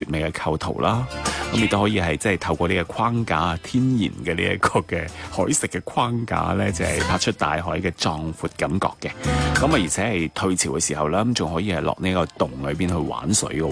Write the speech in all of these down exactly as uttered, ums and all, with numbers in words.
美嘅構圖啦。咁亦都可以係即係透過呢個框架，天然嘅呢一個嘅海蝕嘅框架咧，就係拍出大海嘅壯闊感覺嘅。咁啊，而且係退潮嘅時候啦，咁仲可以係落呢個洞裏邊去玩水嘅喎。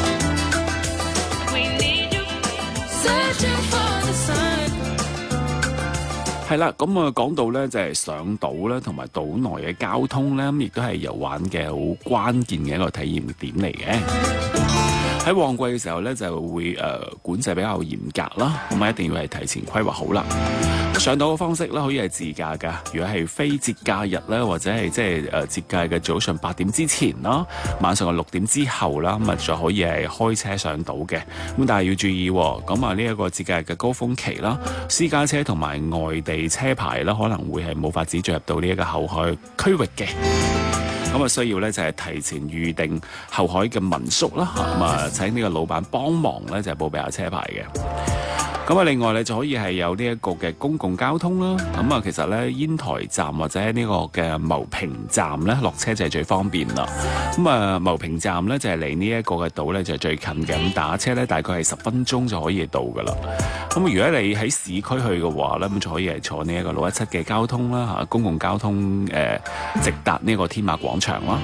係啦，咁啊講到咧就係上島咧，同埋島內嘅交通咧，咁亦都係遊玩嘅好關鍵嘅一個體驗點嚟嘅。喺旺季嘅時候咧，就會誒、呃、管制比較嚴格啦，咁啊一定要係提前規劃好啦。上島嘅方式咧，可以係自駕㗎。如果係非節假日咧，或者係即係誒節假嘅早上八點之前啦，晚上嘅六點之後啦，咁啊就可以係開車上島嘅。咁但係要注意，咁啊呢一個節假日嘅高峰期啦，私家車同埋外地車牌啦，可能會係冇法子進入到呢一個後海區域嘅。咁啊，需要咧就係提前預定後海嘅民宿啦，咁啊請呢個老闆幫忙咧就係報備下車牌嘅。咁啊，另外咧就可以係有呢一個嘅公共交通啦。咁啊，其實咧煙台站或者呢個嘅牟平站咧落車就係最方便啦。咁啊，牟平站咧就係離呢一個嘅島咧就係最近嘅，咁打車咧大概係十分鐘就可以到噶啦。咁如果你喺市區去嘅話咧，咁就可以係坐呢一個六一七嘅交通啦，嚇公共交通誒、呃、直達呢個天馬廣場啦。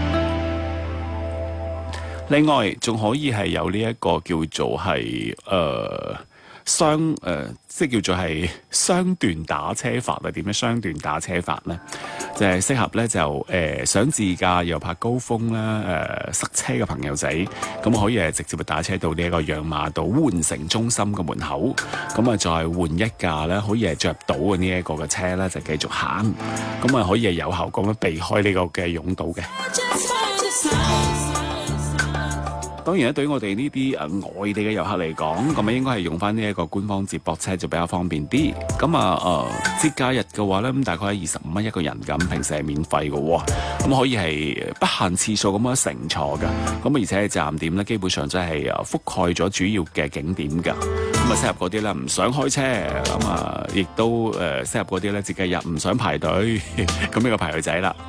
另外仲可以係有呢一個叫做係誒。呃雙誒、呃，即係叫做係雙段打車法啊？點樣雙段打車法呢？就係、是、適合咧就誒、呃、想自駕又怕高峰啦誒、呃、塞車嘅朋友仔，咁可以係直接打車到呢一個洋馬島換乘中心嘅門口，咁啊再換一架咧可以係着到嘅呢一個嘅車咧就繼續行，咁啊可以係有效咁樣避開呢個嘅擁堵嘅。當然咧，對於我哋呢啲誒外地嘅遊客嚟講，咁啊應該係用翻呢一個官方接駁車就比較方便啲。咁啊誒節假日嘅話咧，咁大概係二十五蚊一個人咁，平時係免費嘅喎。咁可以係不限次數咁樣乘坐㗎。咁而且係站點咧，基本上真係誒覆蓋咗主要嘅景點㗎。咁啊適合嗰啲咧唔想開車，咁啊亦都誒適合嗰啲咧節假日唔想排隊，咁呢個排隊仔啦。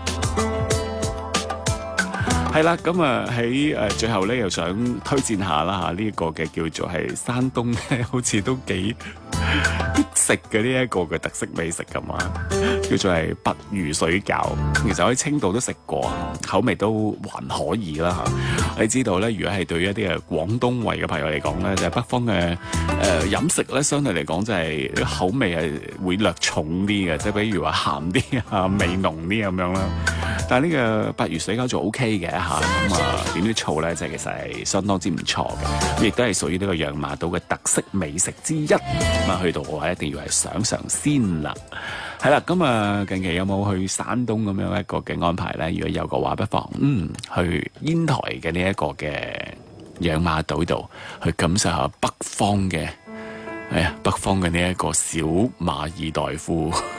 係啦，咁啊喺誒最後咧，又想推薦下啦嚇，呢一個嘅叫做係山東咧，好似都幾必食嘅呢一個嘅特色美食咁啊，叫做係鮑魚水餃。其實喺青島都食過，口味都還可以啦嚇。你知道咧，如果係對於一啲嘅廣東胃嘅朋友嚟講咧，就係北方嘅誒、呃、飲食咧，相對嚟講就係口味係會略重啲嘅，即係比如話鹹啲啊、味濃啲咁樣啦。但係呢個鮑魚水餃就 O K 嘅嚇，咁啊點啲醋咧就其實係相當之唔錯嘅，亦都係屬於呢個洋馬島嘅特色美食之一。咁啊去到嘅話一定要係嘗嘗先啦。係啦，咁啊近期有冇去山東咁樣一個嘅安排咧？如果有嘅話，不妨嗯去煙台嘅呢一個嘅洋馬島度去感受下北方嘅，係啊北方嘅呢一個小馬爾代夫。